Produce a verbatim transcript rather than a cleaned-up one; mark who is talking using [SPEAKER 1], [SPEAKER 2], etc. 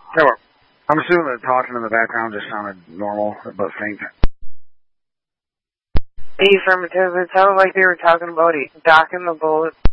[SPEAKER 1] Yeah, well, I'm assuming that talking in the background just sounded normal, but faint.
[SPEAKER 2] Affirmative. It sounded like they were talking about docking the bullet.